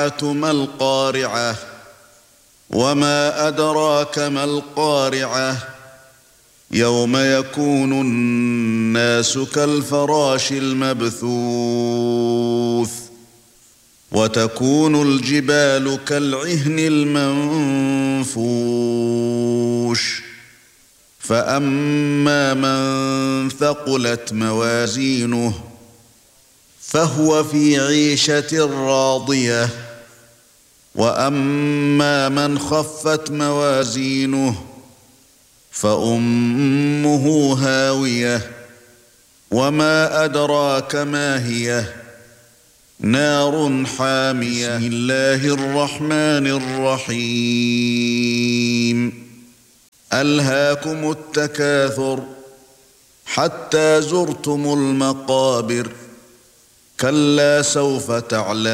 ما القارعة وما أدراك ما القارعة يوم يكون الناس كالفراش المبثوث وتكون الجبال كالعهن المنفوش فأما من ثقلت موازينه فهو في عيشة راضية وأما من خفت موازينه فأمه هاوية وما أدراك ما هي نار حامية بسم الله الرحمن الرحيم ألهاكم التكاثر حتى زرتم المقابر كلا سوف تعلمون